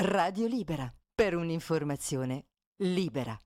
Radio Libera, per un'informazione libera.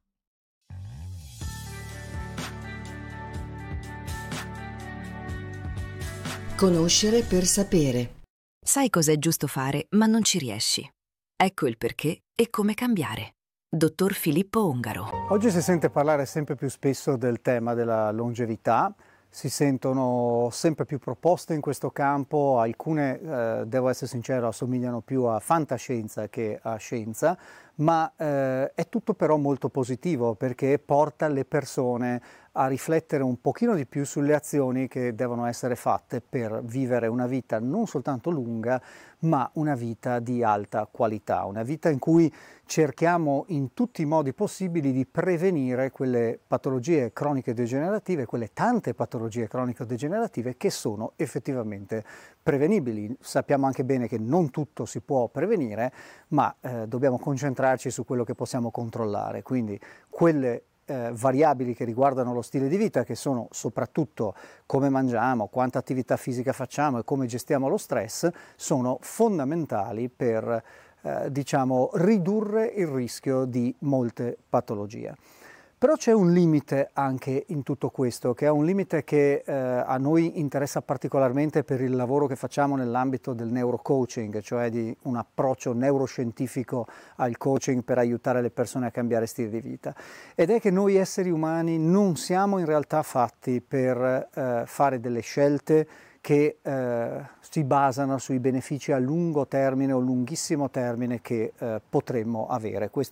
Conoscere per sapere. Sai cos'è giusto fare, ma non ci riesci. Ecco il perché e come cambiare. Dottor Filippo Ongaro. Oggi si sente parlare sempre più spesso del tema della longevità, si sentono sempre più proposte in questo campo, alcune, devo essere sincero, assomigliano più a fantascienza che a scienza, ma è tutto però molto positivo perché porta le persone a riflettere un pochino di più sulle azioni che devono essere fatte per vivere una vita non soltanto lunga, ma una vita di alta qualità, una vita in cui cerchiamo in tutti i modi possibili di prevenire quelle patologie croniche degenerative, quelle tante patologie croniche degenerative che sono effettivamente prevenibili. Sappiamo anche bene che non tutto si può prevenire, ma dobbiamo concentrarci su quello che possiamo controllare, quindi quelle variabili che riguardano lo stile di vita, che sono soprattutto come mangiamo, quanta attività fisica facciamo e come gestiamo lo stress, sono fondamentali per diciamo ridurre il rischio di molte patologie. Però c'è un limite anche in tutto questo, che è un limite che a noi interessa particolarmente per il lavoro che facciamo nell'ambito del neurocoaching, cioè di un approccio neuroscientifico al coaching per aiutare le persone a cambiare stile di vita. Ed è che noi esseri umani non siamo in realtà fatti per fare delle scelte che si basano sui benefici a lungo termine o lunghissimo termine che potremmo avere. Questo